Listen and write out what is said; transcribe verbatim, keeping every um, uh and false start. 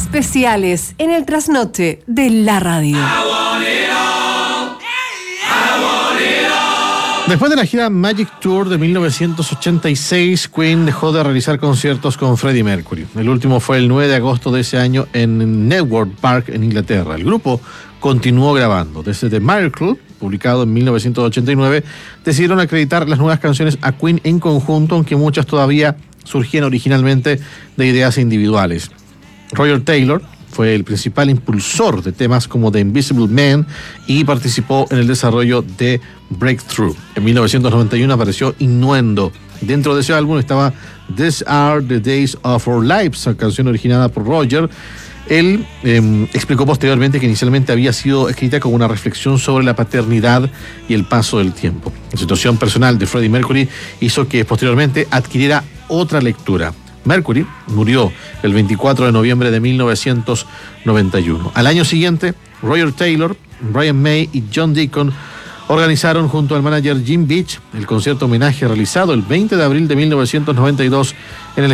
especiales en el trasnoche de la radio. Después de la gira Magic Tour de mil novecientos ochenta y seis, Queen dejó de realizar conciertos con Freddie Mercury. El último fue el nueve de agosto de ese año en Network Park, en Inglaterra. El grupo continuó grabando. Desde The Miracle, publicado en mil novecientos ochenta y nueve, decidieron acreditar las nuevas canciones a Queen en conjunto, aunque muchas todavía surgían originalmente de ideas individuales. Roger Taylor fue el principal impulsor de temas como The Invisible Man y participó en el desarrollo de Breakthrough. En mil novecientos noventa y uno apareció Innuendo. Dentro de ese álbum estaba These Are the Days of Our Lives, canción originada por Roger. Él eh, explicó posteriormente que inicialmente había sido escrita como una reflexión sobre la paternidad y el paso del tiempo. La situación personal de Freddie Mercury hizo que posteriormente adquiriera otra lectura. Mercury murió el veinticuatro de noviembre de mil novecientos noventa y uno. Al año siguiente, Roger Taylor, Brian May y John Deacon organizaron junto al manager Jim Beach el concierto homenaje realizado el veinte de abril de mil novecientos noventa y dos en el